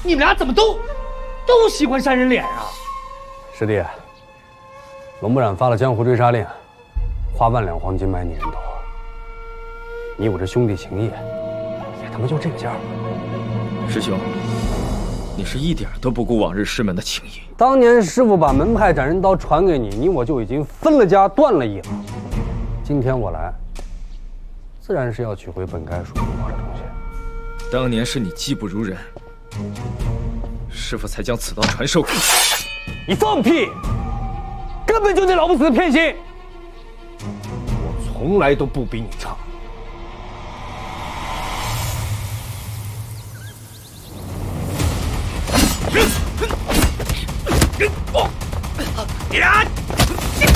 你们俩怎么都喜欢扇人脸啊？ 师弟，龙不染发了江湖追杀令，花万两黄金买你人头。你我这兄弟情谊，也他妈就这个价儿。 师兄，你是一点都不顾往日师门的情谊。 当年师傅把门派斩人刀传给你，你我就已经分了家断了义了。今天我来，自然是要取回本该属于我的东西。 当年是你技不如人，师傅才将此刀传授给你。 你放屁！根本就那老不死的偏心！我从来都不比你差。 呀！